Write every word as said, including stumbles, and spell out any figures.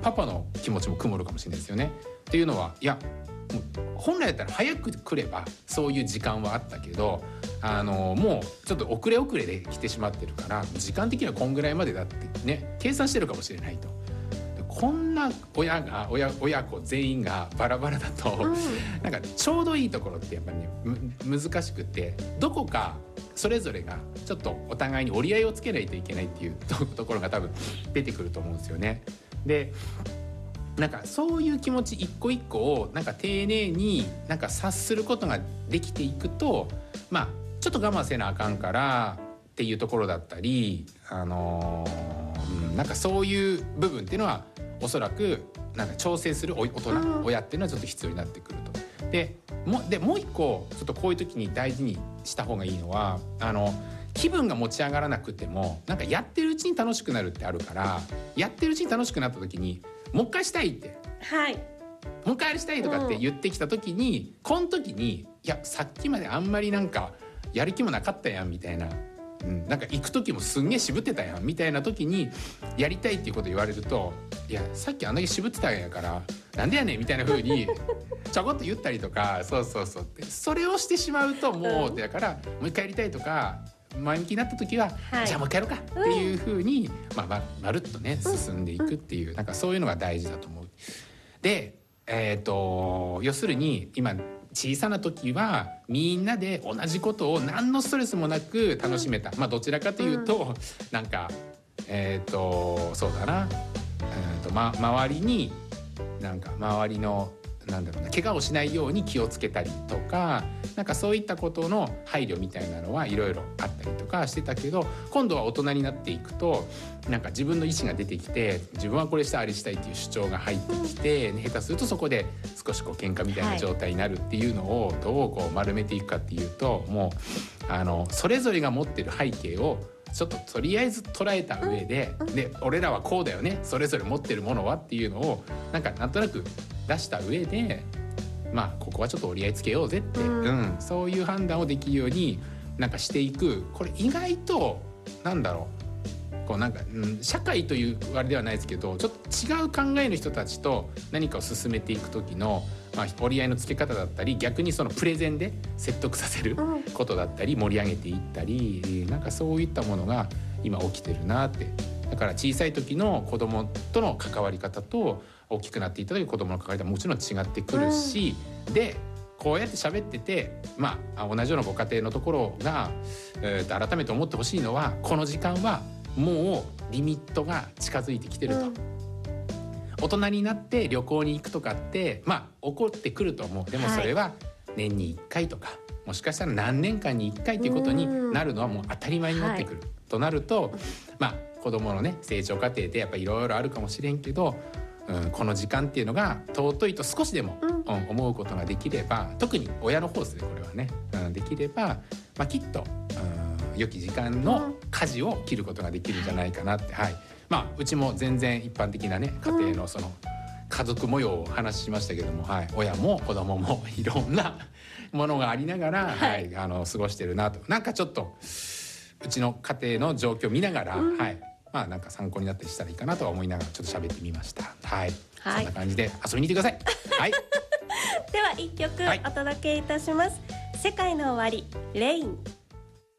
パパの気持ちも曇るかもしれないですよね。っていうのはいや本来だったら早く来ればそういう時間はあったけど、あのもうちょっと遅れ遅れで来てしまってるから時間的にはこんぐらいまでだってね計算してるかもしれないと。こんな親が 親, 親子全員がバラバラだと、うん、なんかちょうどいいところってやっぱりね難しくて、どこかそれぞれがちょっとお互いに折り合いをつけないといけないっていうところが多分出てくると思うんですよね。でなんかそういう気持ち一個一個をなんか丁寧になんか察することができていくと、まあちょっと我慢せなあかんからっていうところだったり、あのーうん、なんかそういう部分っていうのはおそらくなんか調整する大人、うん、親っていうのはちょっと必要になってくると。でもでもう一個ちょっとこういう時に大事にした方がいいのは、あの気分が持ち上がらなくてもなんかやってるうちに楽しくなるってあるから、やってるうちに楽しくなった時にもう一回したいって、 はい、 もう一回あれしたいとかって言ってきた時に、うん、この時にいやさっきまであんまりなんかやる気もなかったやんみたいな、うん、なんか行く時もすんげえ渋ってたやんみたいな時にやりたいっていうこと言われると、いやさっきあんだけ渋ってたんやからなんでやねんみたいな風にちょこっと言ったりとか、そうそうそうってそれをしてしまうともう、うん、だからもう一回やりたいとか前向きになった時は、はい、じゃあもう一回やろうかっていう風に、うんまあ、ま, まるっとね進んでいくっていう、うん、なんかそういうのが大事だと思う。で、えーと、要するに今小さな時はみんなで同じことを何のストレスもなく楽しめた、うん、まあどちらかというと、うん、なんかえーとそうだな、えーと、ま、周りになんか周りのなんだろうな怪我をしないように気をつけたりとか、なんかそういったことの配慮みたいなのはいろいろあったりとかしてたけど、今度は大人になっていくとなんか自分の意思が出てきて、自分はこれしたいあれしたいっていう主張が入ってきて、下手するとそこで少しこう喧嘩みたいな状態になるっていうのをどうこう丸めていくかっていうと、もうあのそれぞれが持ってる背景をちょっととりあえず捉えた上で、で俺らはこうだよね、それぞれ持ってるものはっていうのをなんかなんとなく出した上で、まあここはちょっと折り合いつけようぜって、うんうん、そういう判断をできるようになんかしていく。これ意外となんだろう、こうなんか、うん、社会というあれではないですけど、ちょっと違う考えの人たちと何かを進めていく時の、まあ、折り合いのつけ方だったり、逆にそのプレゼンで説得させることだったり、盛り上げていったり、なんかそういったものが今起きてるなって。だから小さい時の子供との関わり方と大きくなっていった時子供の関わり方ももちろん違ってくるし、うん、でこうやって喋ってて、まあ、同じようなご家庭のところが、えー、と改めて思ってほしいのは、この時間はもうリミットが近づいてきてると、うん、大人になって旅行に行くとかってまあ起こってくると思う。でもそれは年にいっかいとか、もしかしたら何年間にいっかいということになるのはもう当たり前になってくる、はい、となると、まあ子供のね成長過程でやっぱりいろいろあるかもしれんけど、うん、この時間っていうのが尊いと少しでも、うんうん、思うことができれば、特に親の方ですね、これはね、うん、できれば、まあ、きっと、うん、良き時間の舵を切ることができるんじゃないかなって、はい、まあうちも全然一般的なね家庭のその家族模様をお話ししましたけども、はい、親も子供もいろんなものがありながら、はいはい、あの過ごしてるなと、なんかちょっとうちの家庭の状況を見ながら、うん、はい、まあなんか参考になったりしたらいいかなとは思いながらちょっと喋ってみました。はい、はい、そんな感じで遊びに行ってください。はい。 では一曲お届けいたします。はい、世界の終わり、レイン。